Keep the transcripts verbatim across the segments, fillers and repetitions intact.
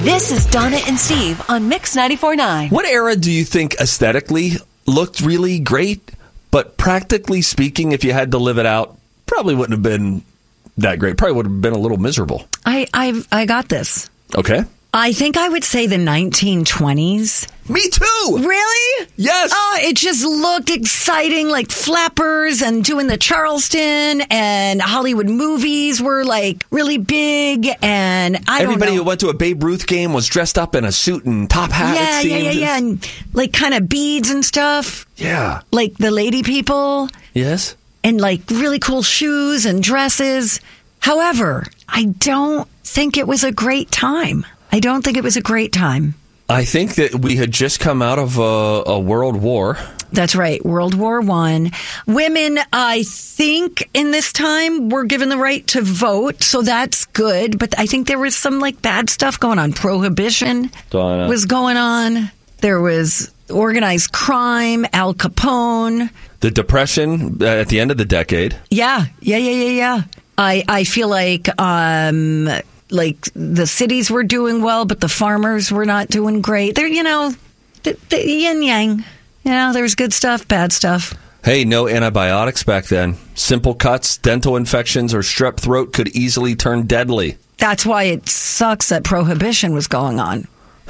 This is Donna and Steve on Mix ninety-four point nine. What era do you think aesthetically looked really great, but practically speaking, if you had to live it out, probably wouldn't have been that great? Probably would have been a little miserable. I I I got this. Okay. I think I would say the nineteen twenties. Me too. Really? Yes. Oh, it just looked exciting, like flappers and doing the Charleston, and Hollywood movies were like really big. And I Everybody don't know. who went to a Babe Ruth game was dressed up in a suit and top hat. Yeah, it yeah, seemed. yeah, yeah, and like kind of beads and stuff. Yeah. Like the lady people. Yes. And like really cool shoes and dresses. However, I don't think it was a great time. I don't think it was a great time. I think that we had just come out of a, a world war. That's right. World War One. Women, I think, in this time were given the right to vote, so that's good. But I think there was some like bad stuff going on. Prohibition Donna. was going on. There was organized crime, Al Capone. The Depression uh, at the end of the decade. Yeah, yeah, yeah, yeah, yeah. I I feel like um like the cities were doing well, but the farmers were not doing great. There, you know, the, the yin yang. You know, there's good stuff, bad stuff. Hey, no antibiotics back then. Simple cuts, dental infections, or strep throat could easily turn deadly. That's why it sucks that prohibition was going on.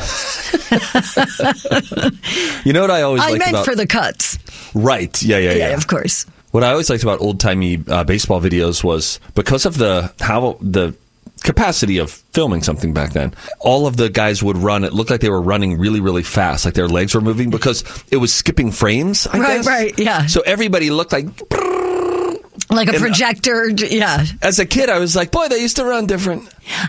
You know what I always I liked meant about... for the cuts. Right. Yeah, yeah, yeah. Yeah, of course. What I always liked about old-timey uh, baseball videos was because of the how the capacity of filming something back then, all of the guys would run. It looked like they were running really, really fast, like their legs were moving because it was skipping frames, I Right, guess. right, yeah. So everybody looked like... Like a And, uh, projector, yeah. As a kid, I was like, boy, they used to run different. And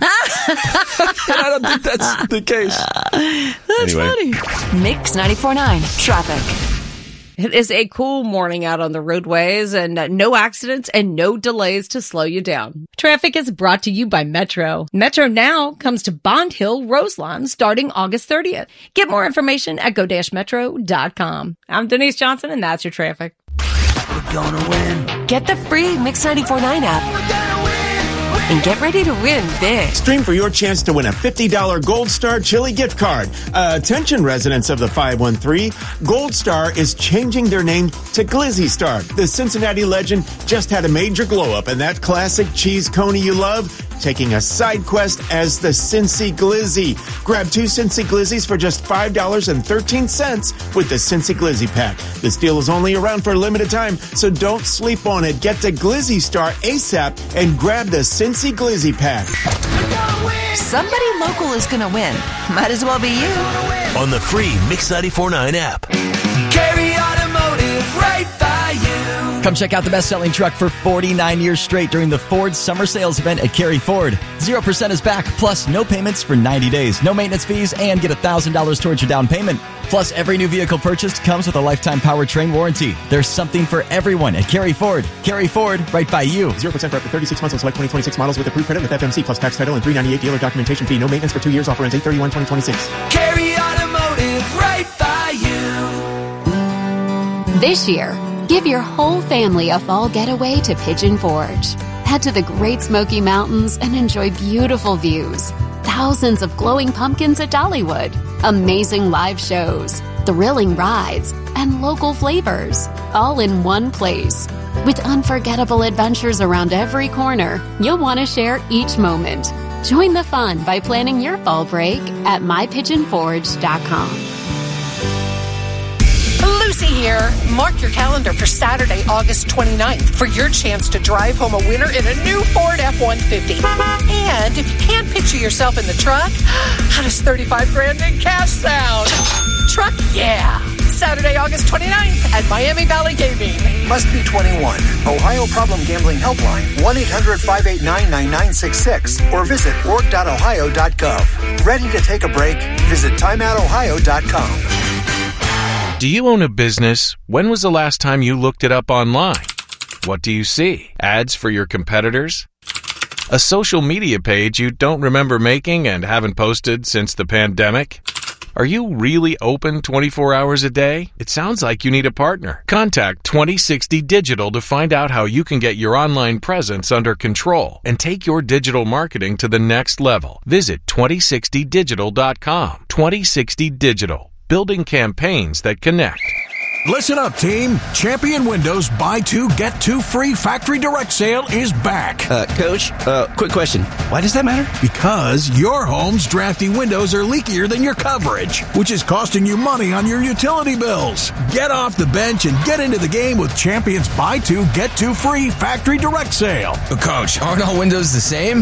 I don't think that's the case. That's Anyway. funny. Mix ninety-four point nine. Traffic. It is a cool morning out on the roadways and uh, no accidents and no delays to slow you down. Traffic is brought to you by Metro. Metro Now comes to Bond Hill, Roselawn, starting August thirtieth. Get more information at go dash metro dot com. I'm Denise Johnson, and that's your traffic. We're gonna win. Get the free Mix ninety-four point nine app and get ready to win big. Stream for your chance to win a fifty dollars Gold Star Chili gift card. Uh, attention residents of the five one three, Gold Star is changing their name to Glizzy Star. The Cincinnati legend just had a major glow up, and that classic cheese coney you love, taking a side quest as the Cincy Glizzy. Grab two Cincy Glizzies for just five dollars and thirteen cents with the Cincy Glizzy pack. This deal is only around for a limited time, so don't sleep on it. Get to Glizzy Star ASAP and grab the Cincy Glizzy pack. Somebody local is going to win. Might as well be you. On the free Mix ninety-four point nine app. Carry Automotive, right by you. Come check out the best-selling truck for forty-nine years straight during the Ford Summer Sales Event at Cary Ford. zero percent is back, plus no payments for ninety days, no maintenance fees, and get one thousand dollars towards your down payment. Plus, every new vehicle purchased comes with a lifetime powertrain warranty. There's something for everyone at Cary Ford. Cary Ford, right by you. zero percent for up to thirty-six months on select twenty twenty-six models with approved credit with F M C plus tax title and three ninety-eight dealer documentation fee. No maintenance for two years. Offer ends eight thirty-one twenty twenty-six. Carry Automotive, right by you. This year, give your whole family a fall getaway to Pigeon Forge. Head to the Great Smoky Mountains and enjoy beautiful views. Thousands of glowing pumpkins at Dollywood, amazing live shows, thrilling rides, and local flavors, all in one place. With unforgettable adventures around every corner, you'll want to share each moment. Join the fun by planning your fall break at my pigeon forge dot com. Lucy here. Mark your calendar for Saturday, August twenty-ninth for your chance to drive home a winner in a new Ford F one fifty. And if you can't picture yourself in the truck, how does thirty-five grand in cash sound? Truck, yeah. Saturday, August twenty-ninth at Miami Valley Gaming. Must be twenty-one. Ohio Problem Gambling Helpline, one eight hundred five eight nine nine nine six six, or visit org dot ohio dot gov. Ready to take a break? Visit time out ohio dot com. Do you own a business? When was the last time you looked it up online? What do you see? Ads for your competitors? A social media page you don't remember making and haven't posted since the pandemic? Are you really open twenty-four hours a day? It sounds like you need a partner. Contact twenty sixty Digital to find out how you can get your online presence under control and take your digital marketing to the next level. Visit twenty sixty digital dot com. twenty sixty Digital, building campaigns that connect. Listen up, team. Champion Windows buy two, get two free factory direct sale is back. Uh, Coach, uh, quick question. Why does that matter? Because your home's drafty windows are leakier than your coverage, which is costing you money on your utility bills. Get off the bench and get into the game with Champion's buy two, get two free factory direct sale. But Coach, aren't all windows the same?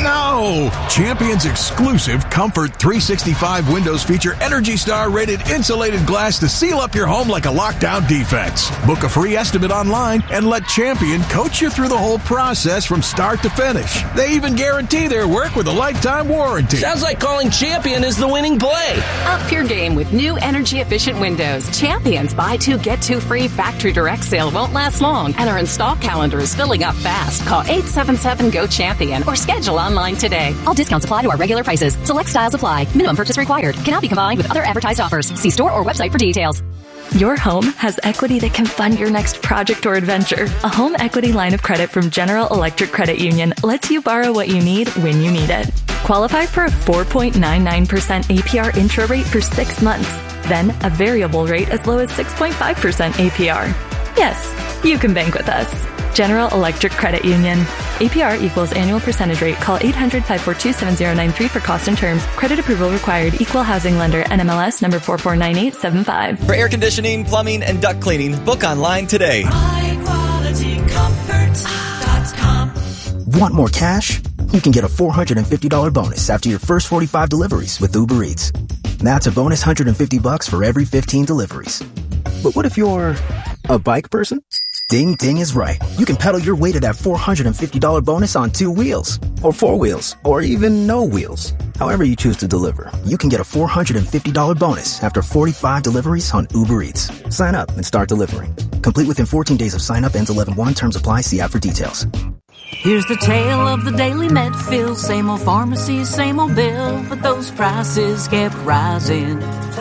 No! Champion's exclusive Comfort three sixty-five windows feature Energy Star rated insulated glass to seal up your home like a lock down defects. Book a free estimate online and let Champion coach you through the whole process from start to finish. They even guarantee their work with a lifetime warranty. Sounds like calling Champion is the winning play. Up your game with new energy-efficient windows. Champion's buy two, get two free factory direct sale won't last long, and our install calendar is filling up fast. Call eight seven seven, G O, CHAMPION or schedule online today. All discounts apply to our regular prices. Select styles apply. Minimum purchase required. Cannot be combined with other advertised offers. See store or website for details. Your home has equity that can fund your next project or adventure. A home equity line of credit from General Electric Credit Union lets you borrow what you need when you need it. Qualify for a four point nine nine percent A P R intro rate for six months. Then a variable rate as low as six point five percent A P R. Yes, you can bank with us. General Electric Credit Union. A P R equals annual percentage rate. Call eight hundred, five four two, seven zero nine three for cost and terms. Credit approval required. Equal housing lender. N M L S number four four nine eight seven five. For air conditioning, plumbing, and duct cleaning, book online today. high quality comfort dot com. Want more cash? You can get a four hundred fifty dollars bonus after your first forty-five deliveries with Uber Eats. That's a bonus one hundred fifty bucks for every fifteen deliveries. But what if you're a bike person? Ding Ding is right. You can pedal your way to that four hundred fifty dollars bonus on two wheels, or four wheels, or even no wheels. However you choose to deliver, you can get a four hundred fifty dollars bonus after forty-five deliveries on Uber Eats. Sign up and start delivering. Complete within fourteen days of sign up. Ends eleven one. Terms apply. See app for details. Here's the tale of the daily Medfield. Same old pharmacy, same old bill, but those prices kept rising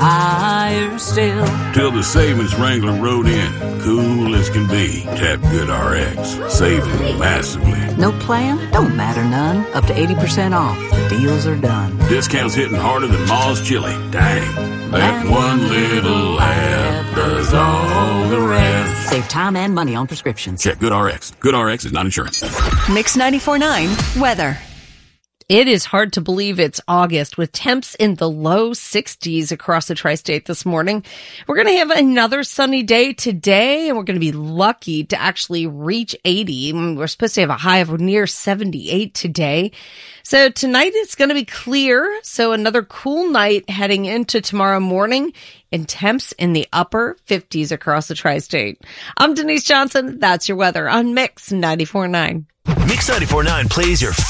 higher still. Till the savings Wrangler rode in, cool as can be. Tap Good R X, saving massively. No plan? Don't matter none. Up to eighty percent off. The deals are done. Discounts hitting harder than Ma's chili. Dang. That one little ad does all the rest. Save time and money on prescriptions. Check Good R X. Good R X is not insurance. Mix ninety-four point nine weather. It is hard to believe it's August with temps in the low sixties across the tri-state this morning. We're going to have another sunny day today, and we're going to be lucky to actually reach eighty. We're supposed to have a high of near seventy-eight today. So tonight it's going to be clear. So another cool night heading into tomorrow morning, and temps in the upper fifties across the tri-state. I'm Denise Johnson. That's your weather on Mix ninety-four point nine. Mix ninety-four point nine plays your